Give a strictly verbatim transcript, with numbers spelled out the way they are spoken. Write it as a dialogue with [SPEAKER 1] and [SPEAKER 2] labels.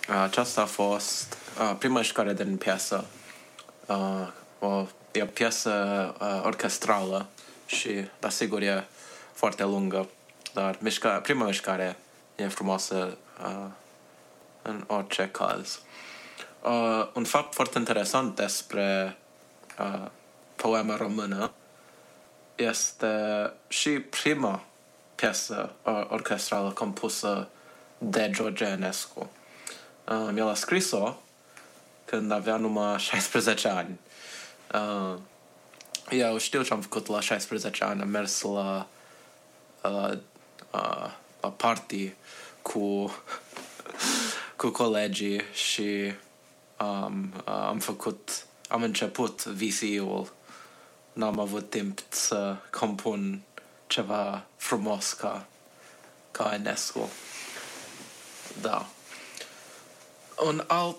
[SPEAKER 1] Aceasta a fost uh, prima mișcare din piesă. Uh, o, e o piesă uh, orchestrală și, da, sigur, e foarte lungă, dar mișca, prima mișcare e frumoasă uh, în orice caz. Uh, un fapt foarte interesant despre uh, poema română este și prima piesă uh, orchestrală compusă de George Enescu. Uh, el a scris-o când avea numai șaisprezece ani. Uh, eu știu ce am făcut la șaisprezece ani. Am mers la, la, uh, la party cu, cu colegii și um, uh, am făcut, am început V C ul. N-am avut timp să compun ceva frumos ca, ca Enescu. Da. Un alt